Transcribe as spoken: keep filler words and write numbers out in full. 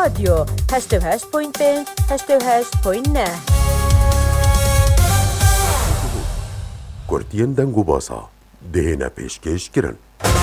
رادیو هشت و هشت پوینت پنج هشت و هشت پوینت نه. کورتین دنگو باسا دهنا پیشکش کرن.